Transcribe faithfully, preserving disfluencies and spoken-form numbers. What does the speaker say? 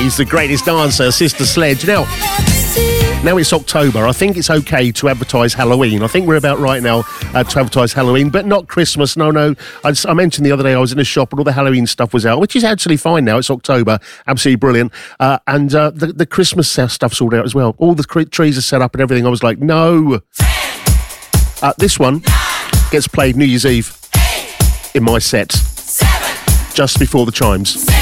He's the greatest dancer, Sister Sledge. Now, now it's October. I think it's okay to advertise Halloween. I think we're about right now uh, to advertise Halloween, but not Christmas. No, no. I, just, I mentioned the other day I was in a shop and all the Halloween stuff was out, which is actually fine now. It's October. Absolutely brilliant. Uh, and uh, the, the Christmas stuff's all out as well. All the cre- trees are set up and everything. I was like, no. Uh, this one gets played New Year's Eve in my set just before the chimes.